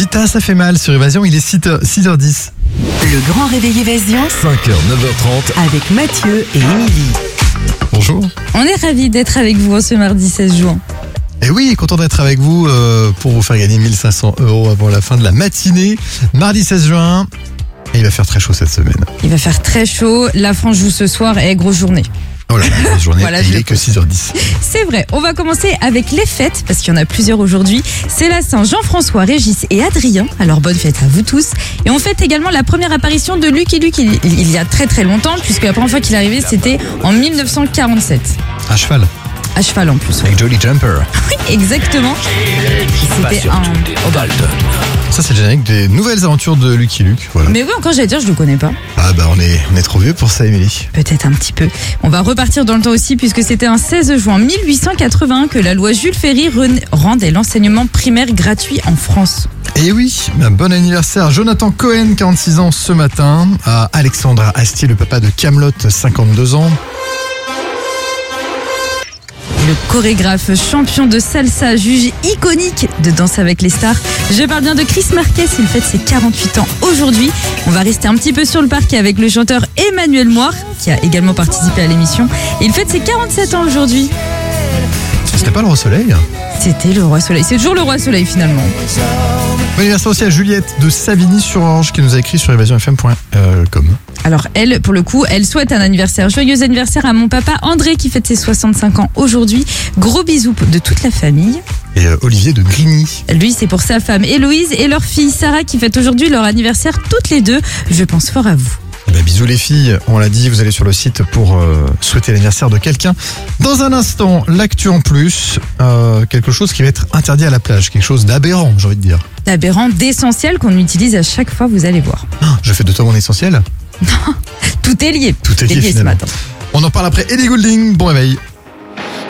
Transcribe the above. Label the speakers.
Speaker 1: Vita, ça fait mal sur Évasion, il est 6h10.
Speaker 2: Le grand réveil Évasion
Speaker 3: 5h, 9h30.
Speaker 2: avec Mathieu et Émilie.
Speaker 1: Bonjour.
Speaker 4: On est ravis d'être avec vous ce mardi 16 juin.
Speaker 1: Et oui, content d'être avec vous pour vous faire gagner 1500 € avant la fin de la matinée. Mardi 16 juin, et il va faire très chaud cette semaine.
Speaker 4: Il va faire très chaud, la France joue ce soir et grosse journée.
Speaker 1: Oh là là, la journée,
Speaker 4: Voilà,
Speaker 1: il
Speaker 4: je
Speaker 1: est que 6h10.
Speaker 4: C'est vrai, on va commencer avec les fêtes, parce qu'il y en a plusieurs aujourd'hui. C'est la Saint-Jean-François, Régis et Adrien, alors bonne fête à vous tous. Et on fête également la première apparition de Lucky Luke il y a très très longtemps, puisque la première fois qu'il est arrivé c'était en 1947.
Speaker 1: À cheval,
Speaker 4: À cheval en plus.
Speaker 1: avec Jolly Jumper.
Speaker 4: Oui, exactement. C'était un...
Speaker 1: Ça, c'est le générique des nouvelles aventures de Lucky Luke. Voilà.
Speaker 4: Mais oui, encore j'allais dire, je le connais pas.
Speaker 1: Ah bah on est trop vieux pour ça, Émilie.
Speaker 4: Peut-être un petit peu. On va repartir dans le temps aussi puisque c'était un 16 juin 1881 que la loi Jules Ferry rendait l'enseignement primaire gratuit en France.
Speaker 1: Et oui, bon anniversaire Jonathan Cohen, 46 ans ce matin, à Alexandre Astier, le papa de Kaamelott, 52 ans.
Speaker 4: Le chorégraphe champion de salsa, juge iconique de Danse avec les stars. Je parle bien de Chris Marquez, il fête ses 48 ans aujourd'hui. On va rester un petit peu sur le parquet avec le chanteur Emmanuel Moir, qui a également participé à l'émission. Il fête ses 47 ans aujourd'hui.
Speaker 1: C'était pas le Roi Soleil?
Speaker 4: C'était le Roi Soleil. C'est toujours le Roi Soleil finalement.
Speaker 1: Bon anniversaire aussi à Juliette de Savigny-sur-Orge qui nous a écrit sur évasionfm.com.
Speaker 4: Alors elle, pour le coup, elle souhaite un anniversaire. Joyeux anniversaire à mon papa André qui fête ses 65 ans aujourd'hui. Gros bisous de toute la famille.
Speaker 1: Et Olivier de Grigny.
Speaker 4: Lui, c'est pour sa femme Héloïse et leur fille Sarah qui fête aujourd'hui leur anniversaire toutes les deux. Je pense fort à vous.
Speaker 1: Bisous les filles, on l'a dit, vous allez sur le site pour souhaiter l'anniversaire de quelqu'un. Dans un instant, l'actu en plus, quelque chose qui va être interdit à la plage, quelque chose d'aberrant, j'ai envie de dire.
Speaker 4: D'aberrant, d'essentiel qu'on utilise à chaque fois, vous allez voir.
Speaker 1: Je fais de toi mon essentiel.
Speaker 4: Tout est lié.
Speaker 1: Tout est lié
Speaker 4: ce
Speaker 1: finalement.
Speaker 4: matin.
Speaker 1: On en parle après. Ellie Goulding, bon réveil.